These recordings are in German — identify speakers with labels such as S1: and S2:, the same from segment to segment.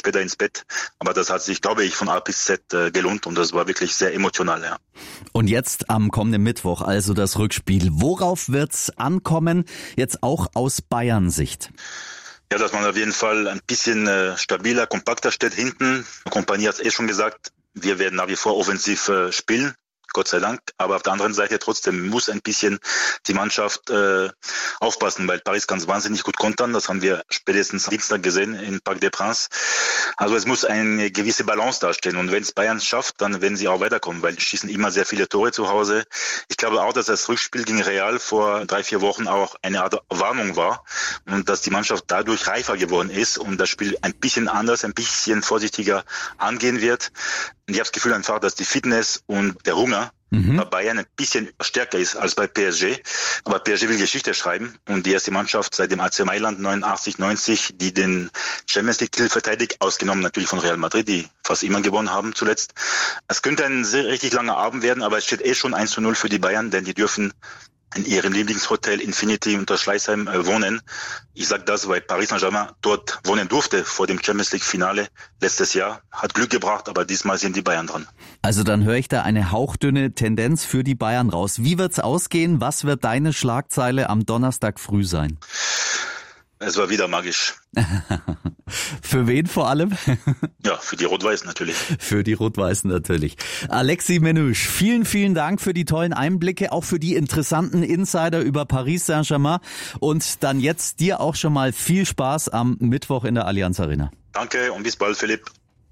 S1: später ins Bett. Aber das hat sich, glaube ich, von A bis Z gelohnt und das war wirklich sehr emotional, ja.
S2: Und jetzt am kommenden Mittwoch, also das Rückspiel. Worauf wird's ankommen, jetzt auch aus Bayern-Sicht?
S1: Ja, dass man auf jeden Fall ein bisschen stabiler, kompakter steht hinten. Kompanie hat es schon gesagt, wir werden nach wie vor offensiv spielen. Gott sei Dank. Aber auf der anderen Seite trotzdem muss ein bisschen die Mannschaft aufpassen, weil Paris kann es wahnsinnig gut kontern. Das haben wir spätestens Dienstag gesehen im Parc des Princes. Also es muss eine gewisse Balance dastehen. Und wenn es Bayern schafft, dann werden sie auch weiterkommen, weil die schießen immer sehr viele Tore zu Hause. Ich glaube auch, dass das Rückspiel gegen Real vor 3-4 Wochen auch eine Art Warnung war und dass die Mannschaft dadurch reifer geworden ist und das Spiel ein bisschen anders, ein bisschen vorsichtiger angehen wird. Und ich habe das Gefühl einfach, dass die Fitness und der Hunger bei Bayern ein bisschen stärker ist als bei PSG. Aber PSG will Geschichte schreiben und die erste Mannschaft seit dem AC Mailand 89-90, die den Champions League-Titel verteidigt, ausgenommen natürlich von Real Madrid, die fast immer gewonnen haben zuletzt. Es könnte ein sehr richtig langer Abend werden, aber es steht schon 1-0 für die Bayern, denn die dürfen in ihrem Lieblingshotel Infinity unter Schleißheim wohnen. Ich sage das, weil Paris Saint-Germain dort wohnen durfte vor dem Champions League Finale letztes Jahr. Hat Glück gebracht, aber diesmal sind die Bayern dran.
S2: Also dann höre ich da eine hauchdünne Tendenz für die Bayern raus. Wie wird's ausgehen? Was wird deine Schlagzeile am Donnerstag früh sein?
S1: Es war wieder magisch.
S2: Für wen vor allem?
S1: Ja, für die Rot-Weißen natürlich.
S2: Für die Rot-Weißen natürlich. Alexis Menüsch, vielen, vielen Dank für die tollen Einblicke, auch für die interessanten Insider über Paris Saint-Germain. Und dann jetzt dir auch schon mal viel Spaß am Mittwoch in der Allianz Arena.
S1: Danke und bis bald, Philipp.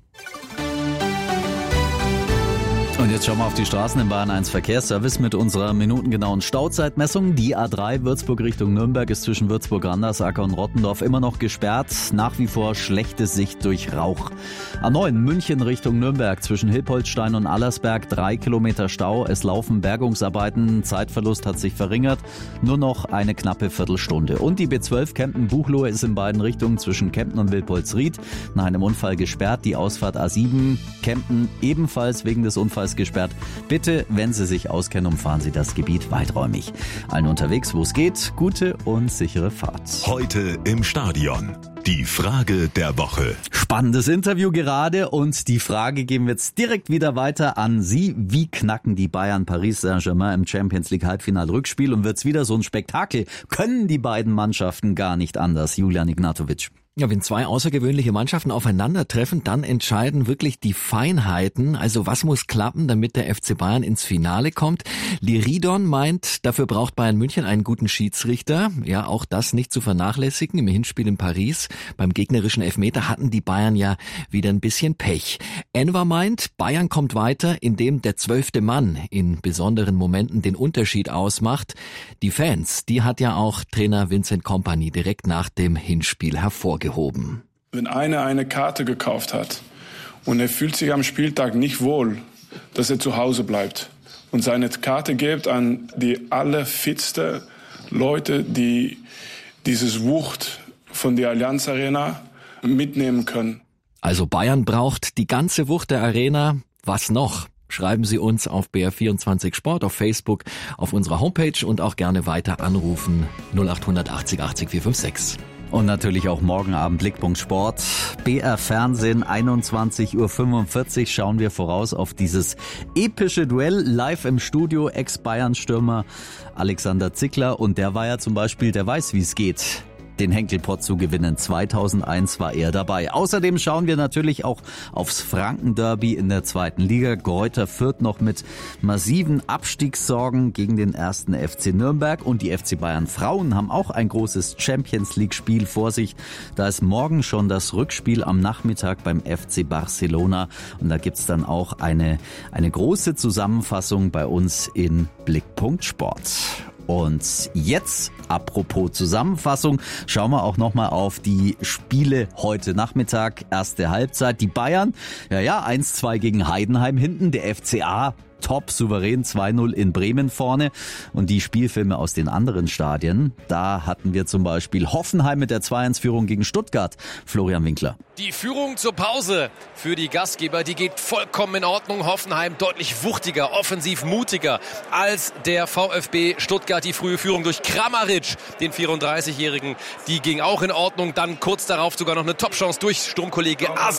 S2: Und jetzt schauen wir auf die Straßen im Bayern 1 Verkehrsservice mit unserer minutengenauen Stauzeitmessung. Die A3 Würzburg Richtung Nürnberg ist zwischen Würzburg-Randersacker und Rottendorf immer noch gesperrt. Nach wie vor schlechte Sicht durch Rauch. A9 München Richtung Nürnberg zwischen Hilpoltstein und Allersberg 3 Kilometer Stau. Es laufen Bergungsarbeiten. Zeitverlust hat sich verringert. Nur noch eine knappe Viertelstunde. Und die B12 Kempten-Buchloe ist in beiden Richtungen zwischen Kempten und Wilpolsried nach einem Unfall gesperrt. Die Ausfahrt A7 Kempten ebenfalls wegen des Unfalls gesperrt. Bitte, wenn Sie sich auskennen, umfahren Sie das Gebiet weiträumig. Allen unterwegs, wo es geht, gute und sichere Fahrt.
S3: Heute im Stadion. Die Frage der Woche.
S2: Spannendes Interview gerade und die Frage geben wir jetzt direkt wieder weiter an Sie. Wie knacken die Bayern Paris Saint-Germain im Champions League Halbfinal-Rückspiel und wird's wieder so ein Spektakel? Können die beiden Mannschaften gar nicht anders? Julian Ignatovic.
S4: Ja, wenn zwei außergewöhnliche Mannschaften aufeinandertreffen, dann entscheiden wirklich die Feinheiten. Also was muss klappen, damit der FC Bayern ins Finale kommt? Liridon meint, dafür braucht Bayern München einen guten Schiedsrichter. Ja, auch das nicht zu vernachlässigen. Im Hinspiel in Paris beim gegnerischen Elfmeter hatten die Bayern ja wieder ein bisschen Pech. Enver meint, Bayern kommt weiter, indem der 12. Mann in besonderen Momenten den Unterschied ausmacht. Die Fans, die hat ja auch Trainer Vincent Kompany direkt nach dem Hinspiel hervorgehoben.
S5: Wenn einer eine Karte gekauft hat und er fühlt sich am Spieltag nicht wohl, dass er zu Hause bleibt und seine Karte gibt an die allerfitste Leute, die dieses Wucht von der Allianz Arena mitnehmen können.
S4: Also Bayern braucht die ganze Wucht der Arena. Was noch? Schreiben Sie uns auf BR24 Sport, auf Facebook, auf unserer Homepage und auch gerne weiter anrufen 0800 80 80 456.
S2: Und natürlich auch morgen Abend Blickpunkt Sport. BR Fernsehen 21:45 Uhr schauen wir voraus auf dieses epische Duell live im Studio. Ex-Bayern-Stürmer Alexander Zickler und der war ja zum Beispiel, der weiß, wie es geht, den Henkelpott zu gewinnen. 2001 war er dabei. Außerdem schauen wir natürlich auch aufs Franken-Derby in der 2. Liga. Greuther Fürth noch mit massiven Abstiegssorgen gegen den 1. FC Nürnberg. Und die FC Bayern Frauen haben auch ein großes Champions-League-Spiel vor sich. Da ist morgen schon das Rückspiel am Nachmittag beim FC Barcelona. Und da gibt's dann auch eine große Zusammenfassung bei uns in Blickpunkt Sport. Und jetzt, apropos Zusammenfassung, schauen wir auch nochmal auf die Spiele heute Nachmittag, erste Halbzeit. Die Bayern, 1-2 gegen Heidenheim hinten, der FCA top souverän 2-0 in Bremen vorne. Und die Spielfilme aus den anderen Stadien, da hatten wir zum Beispiel Hoffenheim mit der 2-1-Führung gegen Stuttgart. Florian Winkler.
S6: Die Führung zur Pause für die Gastgeber, die geht vollkommen in Ordnung. Hoffenheim deutlich wuchtiger, offensiv mutiger als der VfB Stuttgart. Die frühe Führung durch Kramaric, den 34-Jährigen, die ging auch in Ordnung. Dann kurz darauf sogar noch eine Topchance durch Sturmkollege Aslan.